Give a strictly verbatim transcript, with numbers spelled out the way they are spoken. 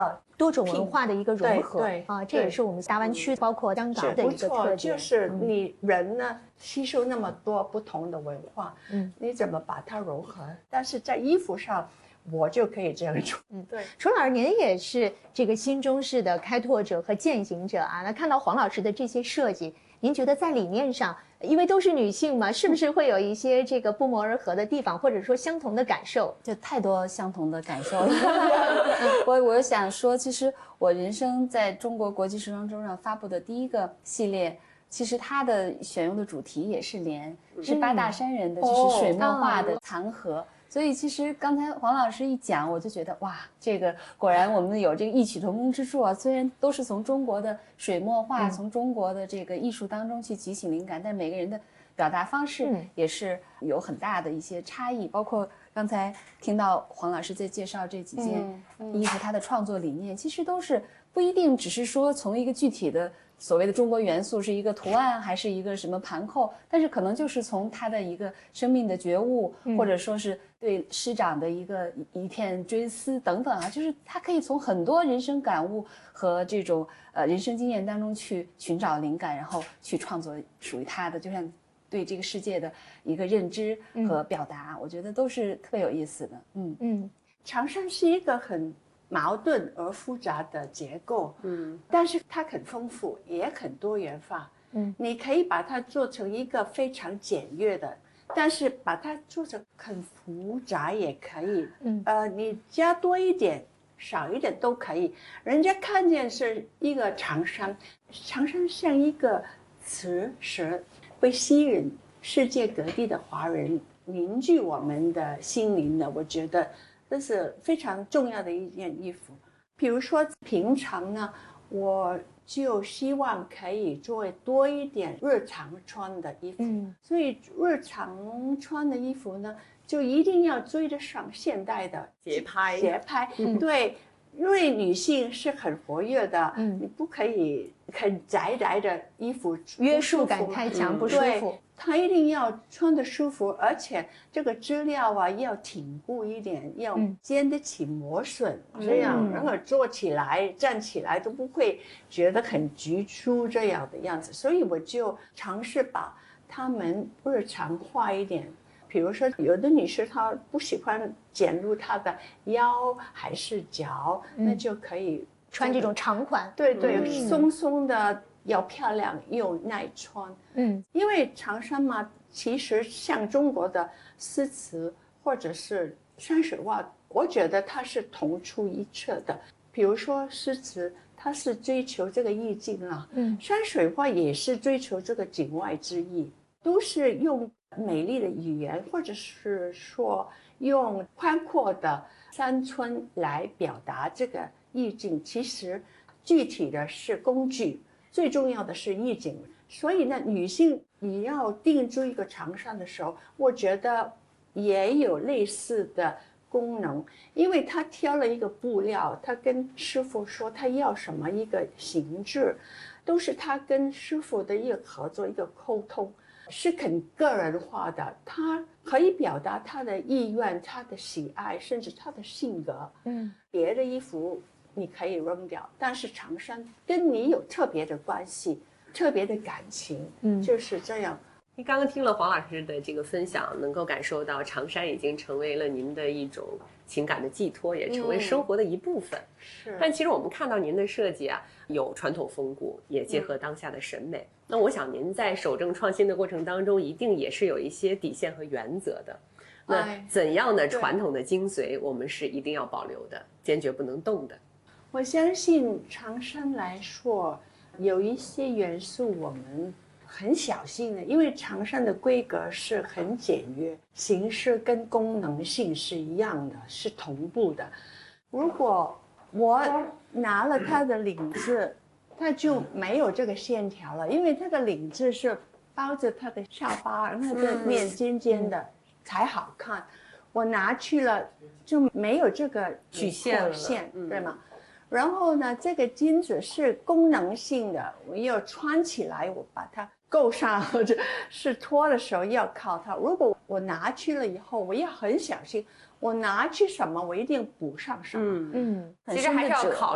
多种文化的一个融合， 对对啊，这也是我们大湾区包括香港的一个特点。 就是你人呢、嗯、吸收那么多不同的文化，嗯，你怎么把它融合？但是在衣服上，我就可以这样做。 嗯，对。楚老师，您也是这个新中式的开拓者和践行者啊。那看到黄老师的这些设计，您觉得在理念上，因为都是女性嘛，是不是会有一些这个不谋而合的地方，或者说相同的感受？ 就太多相同的感受了。我我想说，其实我人生在中国国际时装周上发布的第一个系列，其实它的选用的主题也是莲，是八大山人的，就是水墨画的残荷。哦，所以其实刚才黄老师一讲，我就觉得哇，这个果然我们有这个异曲同工之处啊。虽然都是从中国的水墨画、嗯、从中国的这个艺术当中去汲取灵感，但每个人的表达方式也是有很大的一些差异。嗯、包括刚才听到黄老师在介绍这几件衣服，它的创作理念其实都是不一定只是说从一个具体的所谓的中国元素是一个图案还是一个什么盘扣，但是可能就是从他的一个生命的觉悟，嗯、或者说是对师长的一个一片追思等等啊，就是他可以从很多人生感悟和这种呃人生经验当中去寻找灵感，然后去创作属于他的，就像对这个世界的一个认知和表达，嗯、我觉得都是特别有意思的。嗯嗯，长衫是一个很矛盾而复杂的结构，嗯，但是它很丰富，也很多元化，嗯，你可以把它做成一个非常简约的，但是把它做成很复杂也可以，嗯，呃，你加多一点、少一点都可以，人家看见是一个长衫，长衫像一个磁石，会吸引世界各地的华人，凝聚我们的心灵的，我觉得这是非常重要的一件衣服。比如说平常呢，我就希望可以做多一点日常穿的衣服，嗯，所以日常穿的衣服呢，就一定要追得上现代的节拍。 节拍，嗯、对，因为女性是很活跃的，嗯，你不可以很宅宅的衣服， 约束感太强，不舒服。 它一定要穿得舒服，而且这个织料啊要挺固一点，要经得起磨损，嗯、这样然后坐起来、站起来都不会觉得很局促这样的样子。所以我就尝试把它们日常化一点。比如说，有的女士她不喜欢显露她的腰还是脚，嗯、那就可以穿这种长款。 对对，嗯、松松的。要漂亮又耐穿，嗯，因为长衫嘛，其实像中国的诗词或者是山水画，我觉得它是同出一辙的。比如说诗词，它是追求这个意境啊，嗯，山水画也是追求这个景外之意，都是用美丽的语言，或者是说用宽阔的山村来表达这个意境。其实具体的是工具。最重要的是意境，所以呢，女性你要定做一个长衫的时候，我觉得也有类似的功能，因为他挑了一个布料，他跟师傅说他要什么一个形制，都是他跟师傅的一个合作，一个沟通，是很个人化的，他可以表达他的意愿、他的喜爱，甚至他的性格。嗯，别的衣服你可以扔掉，但是长衫跟你有特别的关系，特别的感情，嗯，就是这样。 你刚刚听了黄老师的这个分享，能够感受到长衫已经成为了您的一种情感的寄托，也成为生活的一部分。嗯、是。但其实我们看到您的设计啊，有传统风骨，也结合当下的审美。嗯、那我想您在守正创新的过程当中，一定也是有一些底线和原则的。那怎样的传统的精髓，我们是一定要保留的，坚决不能动的。 我相信长衫来说，有一些元素我们很小心的，因为长衫的规格是很简约，形式跟功能性是一样的，是同步的。如果我拿了它的领子，它就没有这个线条了，因为它的领子是包着它的下巴，然后这面尖尖的才好看。我拿去了就没有这个曲线了， 线对吗？然后呢，这个巾子是功能性的，我要穿起来，我把它够上，或者是脱的时候要靠它。如果我拿去了以后，我要很小心，我拿去什么，我一定补上什么。 嗯嗯，其实还是要考虑。